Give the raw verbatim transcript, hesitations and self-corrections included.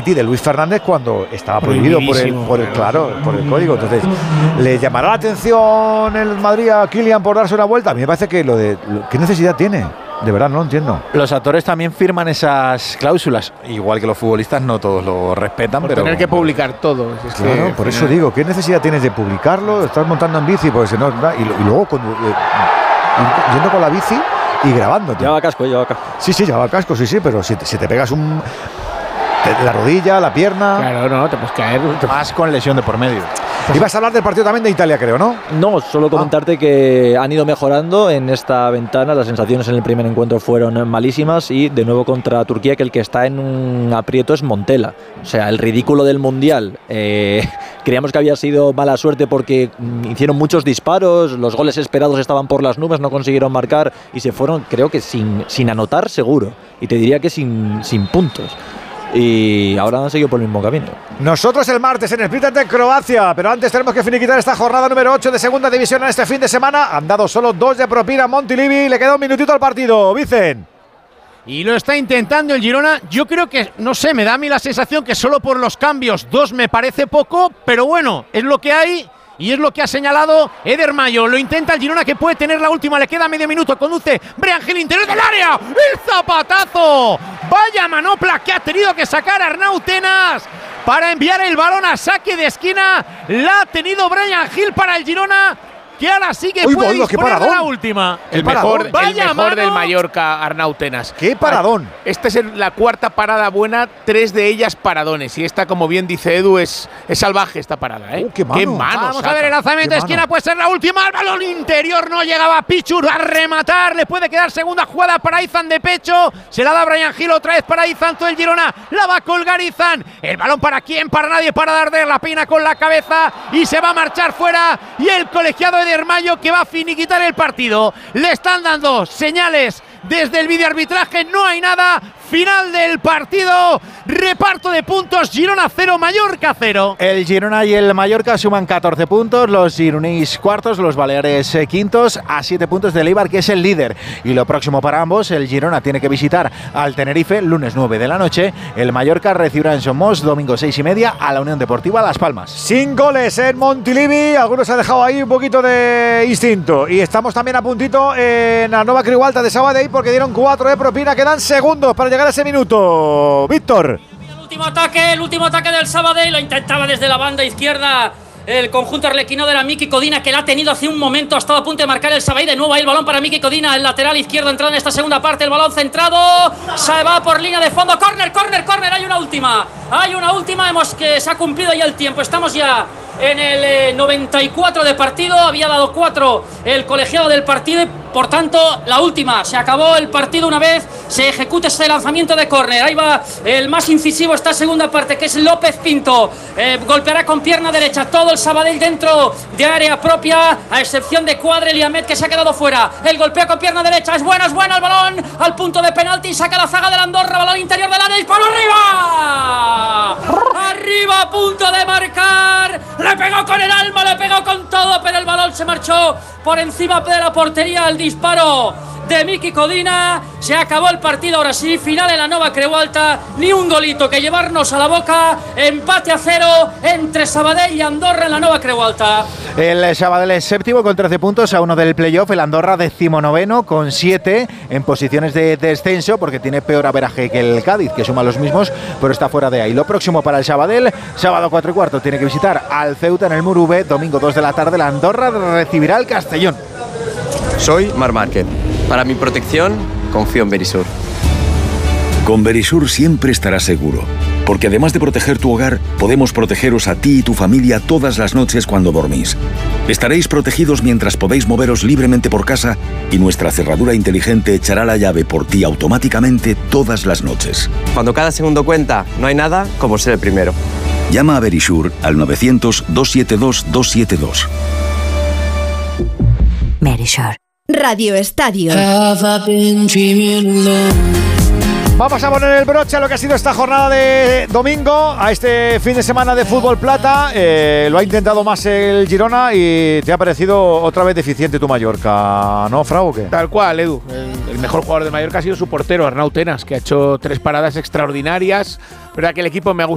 penalti de Luis Fernández cuando estaba prohibido por el, por el claro, por el código. Entonces, ¿le llamará la atención el Madrid a Kylian por darse una vuelta? A mí me parece que lo de lo, ¿qué necesidad tiene? De verdad, no lo entiendo. Los actores también firman esas cláusulas, igual que los futbolistas, no todos lo respetan, por pero tener que publicar todo. Es claro, que, por eso digo, ¿qué necesidad tienes de publicarlo? Estás montando en bici, pues no, y, y luego con, eh, yendo con la bici y grabando. Lleva casco, lleva casco. Sí, sí, lleva casco, sí, sí, pero si te, si te pegas un te, la rodilla, la pierna. Claro, no, te puedes caer. Te más con lesión de por medio. Pues ibas a hablar del partido también de Italia, creo, ¿no? No, solo comentarte ah. que han ido mejorando en esta ventana. Las sensaciones en el primer encuentro fueron malísimas y de nuevo contra Turquía, que el que está en un aprieto es Montella. O sea, el ridículo del Mundial. Eh, creíamos que había sido mala suerte porque hicieron muchos disparos, los goles esperados estaban por las nubes, no consiguieron marcar y se fueron, creo que sin, sin anotar seguro. Y te diría que sin, sin puntos. Y ahora han seguido por el mismo camino. Nosotros el martes en el Split ante Croacia, pero antes tenemos que finiquitar esta jornada número ocho de segunda división en este fin de semana. Han dado solo dos de propina a Montilivi, le queda un minutito al partido. Vicen. Y lo está intentando el Girona. Yo creo que, no sé, me da a mí la sensación que solo por los cambios dos me parece poco, pero bueno, es lo que hay. Y es lo que ha señalado Eder Mayo. Lo intenta el Girona, que puede tener la última. Le queda medio minuto. Conduce Brian Gil, interior del área. ¡El zapatazo! Vaya manopla que ha tenido que sacar Arnau Tenas para enviar el balón a saque de esquina. La ha tenido Brian Gil para el Girona, que ahora sí que Uy, puede bueno, disponer de la última. El paradón. mejor, el mejor del Mallorca, Arnau Tenas. ¡Qué paradón! Esta es la cuarta parada buena, tres de ellas paradones. Y esta, como bien dice Edu, es, es salvaje esta parada, ¿eh? Uh, ¡Qué mano! ¡Qué mano! Vamos saca. a ver el lanzamiento de esquina, puede ser la última. El balón interior no llegaba Pichur a rematar. Le puede quedar segunda jugada para Izan de pecho. Se la da Brian Gil otra vez para Izan. Todo el Girona la va a colgar Izan. El balón para quién, para nadie, para Darder. La peina con la cabeza y se va a marchar fuera. Y el colegiado Eder Mayo, que va a finiquitar el partido. Le están dando señales desde el videoarbitraje. No hay nada. Final del partido, reparto de puntos, Girona cero, Mallorca cero. El Girona y el Mallorca suman catorce puntos, los gironís cuartos, los baleares eh, quintos, a siete puntos del Eibar, que es el líder. Y lo próximo para ambos, el Girona tiene que visitar al Tenerife, lunes nueve de la noche. El Mallorca recibirá en Somos, domingo seis y media, a la Unión Deportiva Las Palmas. Sin goles en Montilivi, algunos han dejado ahí un poquito de instinto. Y estamos también a puntito en la Nova Creu Alta de Sabadell, porque dieron cuatro de propina, quedan segundos para llegar a ese minuto. Víctor. El último ataque, el último ataque del Sabadell, lo intentaba desde la banda izquierda el conjunto arlequino de la Miki Codina, que la ha tenido hace un momento, ha estado a punto de marcar el Sabadell. De nuevo ahí el balón para Miki Codina, el lateral izquierdo entrando en esta segunda parte, el balón centrado, se va por línea de fondo, córner, córner, córner, hay una última, hay una última, hemos que se ha cumplido ya el tiempo, estamos ya en el eh, noventa y cuatro de partido, había dado cuatro el colegiado del partido y por tanto la última, se acabó el partido una vez se ejecute ese lanzamiento de córner. Ahí va el más incisivo esta segunda parte, que es López Pinto, eh, golpeará con pierna derecha todo el Sabadell dentro de área propia, a excepción de Cuadre y Ahmed, que se ha quedado fuera. El golpeo con pierna derecha es bueno, es bueno el balón al punto de penalti, saca la zaga de la Andorra, balón interior del área, disparo arriba, arriba a punto de marcar, le pegó con el alma, le pegó con todo, pero el balón se marchó por encima de la portería. El disparo de Miki Codina, se acabó el partido ahora sí, final en la Nova Creu Alta, ni un golito que llevarnos a la boca, empate a cero entre Sabadell y Andorra en la Nova Creu Alta. El Sabadell es séptimo con trece puntos, a uno del playoff, el Andorra decimonoveno con siete en posiciones de descenso, porque tiene peor averaje que el Cádiz, que suma los mismos, pero está fuera de ahí. Lo próximo para el Sabadell, sábado cuatro y cuarto, tiene que visitar al Ceuta en el Murube, domingo dos de la tarde, la Andorra recibirá al Castellón. Soy Marc Márquez. Para mi protección, confío en Verisur. Con Verisur siempre estarás seguro, porque además de proteger tu hogar, podemos protegeros a ti y tu familia todas las noches cuando dormís. Estaréis protegidos mientras podéis moveros libremente por casa y nuestra cerradura inteligente echará la llave por ti automáticamente todas las noches. Cuando cada segundo cuenta, no hay nada como ser el primero. Llama a Verisur al novecientos, doscientos setenta y dos, doscientos setenta y dos. Verisur. Radio Estadio. Vamos a poner el broche a lo que ha sido esta jornada de domingo, a este fin de semana de fútbol plata. Eh, lo ha intentado más el Girona y te ha parecido otra vez deficiente tu Mallorca, ¿no, Frau? ¿Qué? Tal cual, Edu. El, el mejor jugador de Mallorca ha sido su portero, Arnau Tenas, que ha hecho tres paradas extraordinarias. Verdad que el equipo me ha gustado